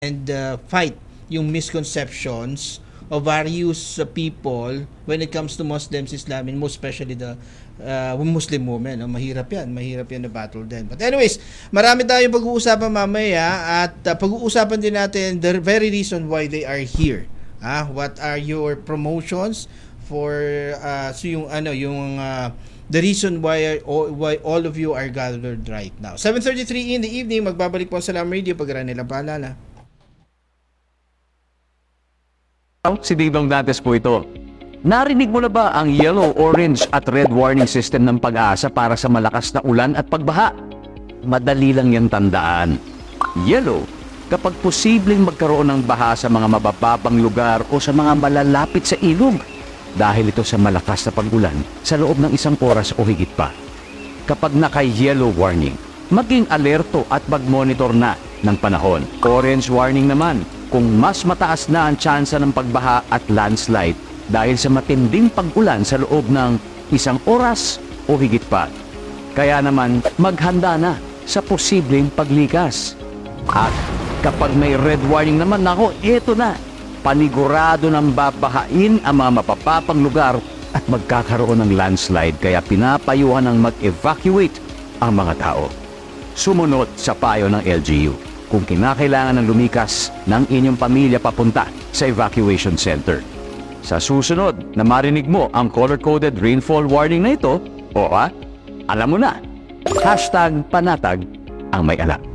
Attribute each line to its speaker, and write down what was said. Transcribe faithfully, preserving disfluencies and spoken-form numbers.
Speaker 1: and uh, fight yung misconceptions of various uh, people when it comes to Muslims, Islam, and most especially the uh, Muslim women. No? Mahirap yan. Mahirap yan na battle din. But anyways, marami tayong pag-uusapan mamaya at uh, pag-uusapan din natin the very reason why they are here. Ah, what are your promotions for uh, so yung ano yung uh, the reason why all, why all of you are gathered right now. seven thirty-three in the evening, magbabalik po sa Salam Radio pag nilang paalala.
Speaker 2: Si Dingdong Dantes po ito. Narinig mo na ba ang yellow, orange at red warning system ng Pag-asa para sa malakas na ulan at pagbaha? Madali lang yan tandaan. Yellow, kapag posibleng magkaroon ng baha sa mga mabababang lugar o sa mga malalapit sa ilog dahil ito sa malakas na pag-ulan sa loob ng isang oras o higit pa. Kapag naka-yellow warning, maging alerto at mag-monitor na ng panahon. Orange warning naman, kung mas mataas na ang tsansa ng pagbaha at landslide dahil sa matinding pag-ulan sa loob ng isang oras o higit pa. Kaya naman, maghanda na sa posibleng paglikas. At kapag may red warning naman, nako, eto na. Panigurado ng babahain ang mga mapapapang lugar at magkakaroon ng landslide. Kaya pinapayuhan ng mag-evacuate ang mga tao. Sumunod sa payo ng L G U kung kinakailangan ng lumikas ng inyong pamilya papunta sa evacuation center. Sa susunod na marinig mo ang color-coded rainfall warning na ito, o ah, alam mo na, hashtag panatag ang may alam.